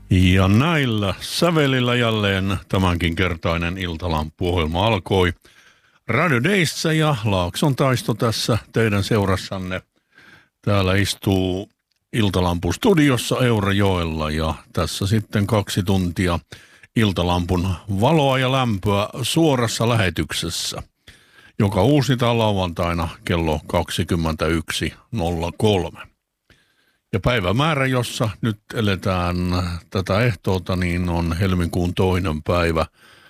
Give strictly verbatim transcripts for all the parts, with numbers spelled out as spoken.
Ja näillä sävelillä jälleen tämänkin kertainen Iltalampu-ohjelma alkoi. Radio Dayssä ja Laakson taisto tässä teidän seurassanne. Täällä istuu Iltalampu-studiossa Eurajoella ja tässä sitten kaksi tuntia Iltalampun valoa ja lämpöä suorassa lähetyksessä, joka uusitaan lauantaina kello kaksikymmentäyksi nolla kolme. Ja päivämäärä, jossa nyt eletään tätä ehtoota, niin on helmikuun toinen päivä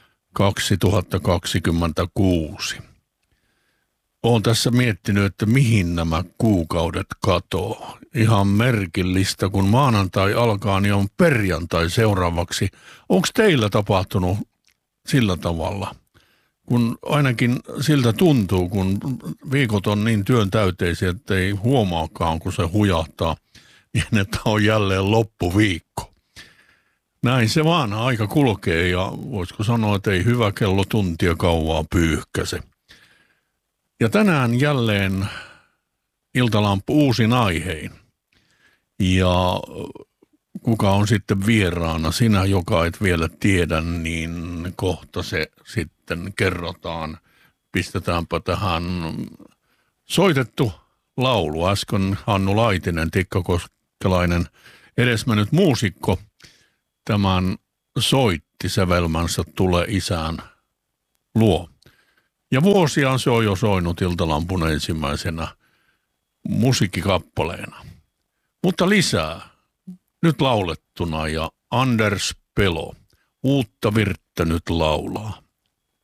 kaksituhattakaksikymmentäkuusi. Olen tässä miettinyt, että mihin nämä kuukaudet katoo. Ihan merkillistä, kun maanantai alkaa, niin on perjantai seuraavaksi. Onko teillä tapahtunut sillä tavalla? Kun ainakin siltä tuntuu, kun viikot on niin työn täyteisiä, että ei huomaakaan, kun se hujahtaa, niin että on jälleen loppuviikko. Näin se vaan aika kulkee ja voisiko sanoa, että ei hyvä kello tuntia kauaa pyyhkäse. Ja tänään jälleen Iltalampu uusin aihein. Ja kuka on sitten vieraana, sinä joka et vielä tiedä, niin kohta se sitten kerrotaan. Pistetäänpä tähän soitettu laulu. Äsken Hannu Laitinen, tikkakoskelainen edesmennyt muusikko, tämän soitti sävelmänsä Tule isään luo. Ja vuosiaan se on jo soinut Iltalampun ensimmäisenä musiikkikappaleena. Mutta lisää, nyt laulettuna ja Anders Pelo, uutta virttä nyt laulaa.